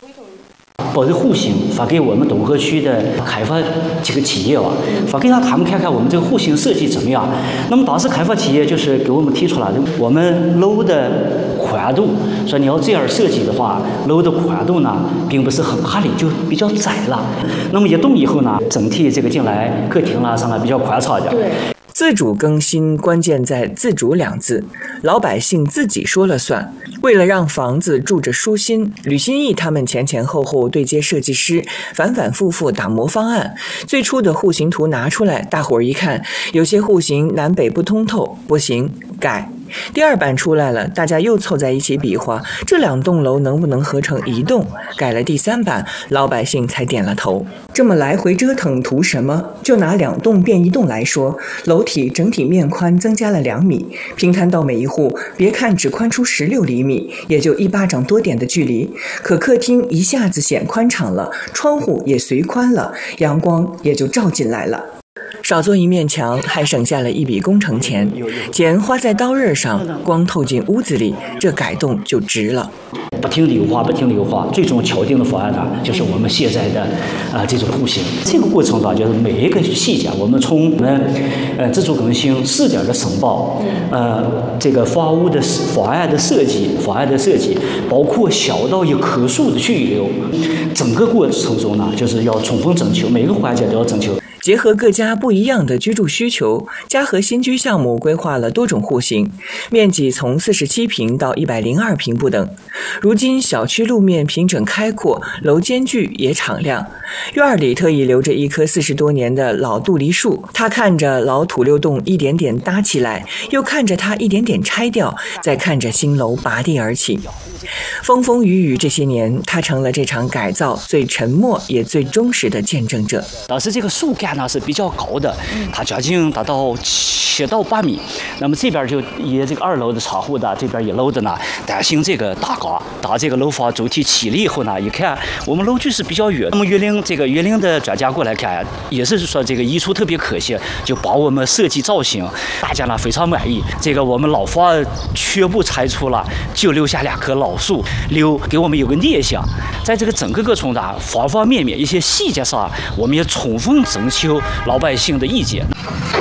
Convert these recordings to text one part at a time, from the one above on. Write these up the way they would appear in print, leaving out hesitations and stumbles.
把这户型发给我们董河区的开发几个企业发给他们看看我们这个户型设计怎么样。那么当时开发企业就是给我们提出了我们楼的宽度，说你要这样设计的话，楼的宽度呢并不是很合理，就比较窄了。那么一动以后呢，整体这个进来客厅啦上来比较宽敞一点。 自主更新关键在自主2字，老百姓自己说了算。为了让房子住着舒心，吕新义他们前后后对接设计师，反复复打磨方案。最初的户型图拿出来，大伙儿一看，有些户型南北不通透，不行，改。第2版出来了，大家又凑在一起比划，这2栋楼能不能合成一栋？改了第3版，老百姓才点了头。这么来回折腾图什么？就拿2栋变1栋来说，楼体整体面宽增加了2米，平摊到每一户，别看只宽出16厘米，也就1巴掌多点的距离，可客厅一下子显宽敞了，窗户也随宽了，阳光也就照进来了。少做一面墙，还省下了一笔工程钱，钱花在刀刃上，光透进屋子里，这改动就值了。 不停地优化，最终敲定的方案呢，就是我们现在的这种户型。这个过程中，就是每一个细节，我们从我们自主更新试点的申报，这个房屋的方案的设计，包括小到一棵树的去留，整个过程中呢，就是要充分征求，每个环节都要征求。 结合各家不一样的居住需求，嘉禾新居项目规划了多种户型，面积从47平到102平不等。如今小区路面平整开阔，楼间距也敞亮。院里特意留着一棵40多年的老杜梨树，它看着老土6栋一点点搭起来，又看着它一点点拆掉，再看着新楼拔地而起。风风雨雨这些年，他成了这场改造最沉默也最忠实的见证者。 当时这个树干呢是比较高的，它将近达到7到8米。那么这边就以这个2楼的窗户的，这边1楼的呢，担心这个大高，当这个楼房主体起了以后呢，一看我们楼距是比较远。那么榆林的专家过来看，也是说这个移出特别可惜，就帮我们设计造型，大家呢非常满意。这个我们老房全部拆除了，就留下2棵老树，给我们有个念想。在这个整个过程中，方方面面一些细节上，我们也充分征求老百姓的意见。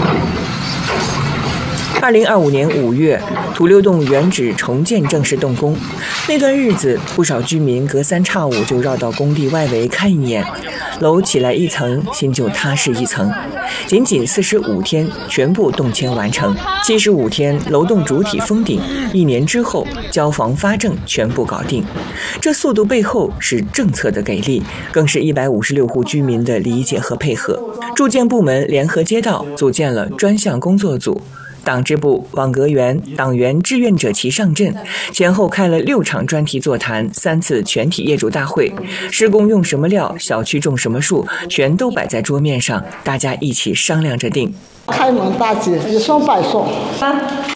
2025年5月，土6栋原址重建正式动工。那段日子，不少居民隔3差5就绕到工地外围看一眼。楼起来1层，心就踏实1层。仅45天，全部动迁完成。75天，楼栋主体封顶，1年之后，交房发证全部搞定。这速度背后是政策的给力，更是156户居民的理解和配合。住建部门联合街道组建了专项工作组。党支部、网格员、党员志愿者齐上阵，前后开了6场专题座谈，3次全体业主大会。施工用什么料，小区种什么树，全都摆在桌面上，大家一起商量着定。 开门大吉，一双百双。开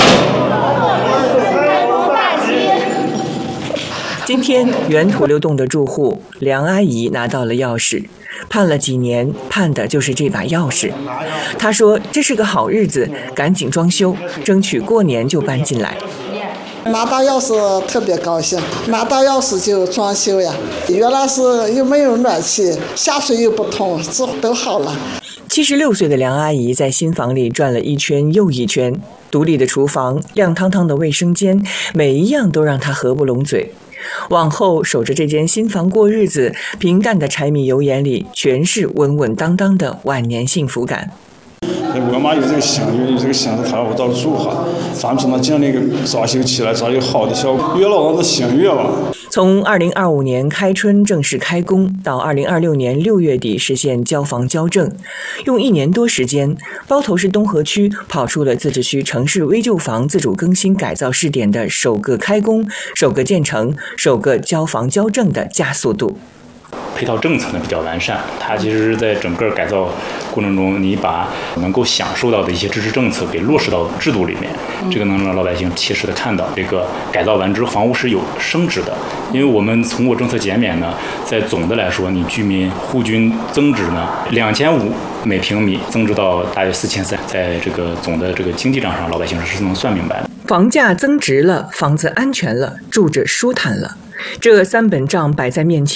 门大吉。今天，原土6栋的住户梁阿姨拿到了钥匙。盼了几年，盼的就是这把钥匙。他说这是个好日子，赶紧装修，争取过年就搬进来。 拿到钥匙特别高兴，拿到钥匙就装修呀。原来是又没有暖气，下水又不通，这都好了。 76岁的梁阿姨在新房里转了一圈又一圈，独立的厨房，亮堂堂的卫生间，每一样都让她合不拢嘴。往后守着这间新房过日子，平淡的柴米油盐里全是稳稳当当的晚年幸福感。 我妈有这个心愿，有这个心思，她让我到这住哈，咱们只能尽力给装修起来，找一个好的效果，圆老人的心愿吧。 从2025年开春正式开工到2026年6月底实现交房交证，用1年多时间，包头市东河区跑出了自治区城市危旧房自主更新改造试点的首个开工、首个建成、首个交房交证的加速度。 配套政策呢比较完善，它其实是在整个改造过程中，你把能够享受到的一些支持政策给落实到制度里面，这个能让老百姓切实的看到这个改造完之后房屋是有升值的。因为我们通过政策减免呢，在总的来说，你居民户均增值呢2500每平米增值到大约4300，在这个总的这个经济账上，老百姓是能算明白的。 房价增值了，房子安全了，住着舒坦了，这3本账摆在面前。